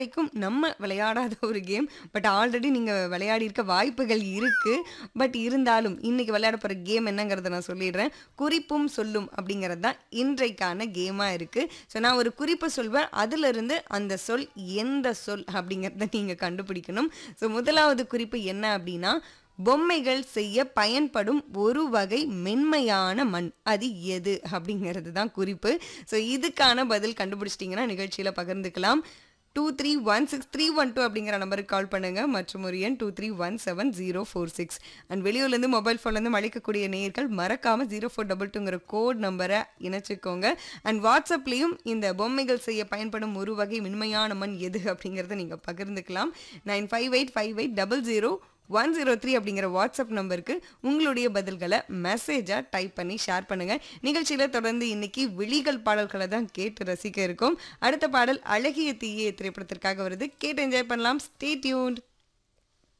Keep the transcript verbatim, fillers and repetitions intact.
வரைக்கும் நம்ம விளையாடாத ஒரு கேம். பட் ஆல்ரெடி நீங்க விளையாடியிருக்க வாய்ப்புகள் இருக்கு. பட் இருந்தாலும் இன்னைக்கு விளையாட போற கேம் என்னங்கிறத நான் சொல்லிடுறேன். குறிப்பும் சொல்லும் அப்படிங்கிறது தான் இன்றைக்கான கேமா இருக்கு. ஸோ நான் ஒரு குறிப்பு சொல்வேன். அதிலிருந்து அந்த சொல் எந்த சொல் அப்படிங்கிறத நீங்க கண்டுபிடிக்கணும். ஸோ முதலாவது குறிப்பு என்ன அப்படின்னா, பொம்மைகள் செய்ய பயன்படும் ஒரு வகை மென்மையான மண். அது எது? அப்படிங்கிறது தான் குறிப்பு. ஸோ இதுக்கான பதில் கண்டுபிடிச்சிட்டிங்கன்னா நிகழ்ச்சியில பகிர்ந்துக்கலாம். Two three one six three one two அப்படிங்கிற நம்பருக்கு கால் பண்ணுங்க. மற்றும் ஒரு எண் two three one seven zero four six. And வெளியூர்லேருந்து மொபைல் ஃபோன்லேருந்து அழைக்கக்கூடிய நேயர்கள் மறக்காம ஜீரோ ஃபோர் டபுள் டூங்கிற கோட் நம்பரை இணைச்சிக்கோங்க. அண்ட் வாட்ஸ்அப்லேயும் இந்த பொம்மைகள் செய்ய பயன்படும் ஒரு வகை மென்மையான மண் எது அப்படிங்கிறத நீங்கள் பகிர்ந்துக்கலாம். Nine five eight five eight double zero one zero three அப்படிங்கிற வாட்ஸ்அப் நம்பருக்கு உங்களுடைய பதில்களை மெசேஜாக டைப் பண்ணி ஷேர் பண்ணுங்கள். நிகழ்ச்சியில் தொடர்ந்து இன்னைக்கு விழிகள் பாடல்களை தான் கேட்டு ரசிக்க இருக்கோம். அடுத்த பாடல் அழகிய தீயே திரைப்படத்திற்காக வருது. கேட்டு என்ஜாய் பண்ணலாம். Stay tuned.